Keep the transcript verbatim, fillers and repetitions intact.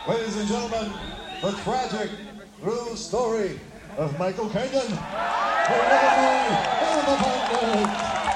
Ladies and gentlemen, the tragic true story of Michael Kenyon, the Illinois Independent.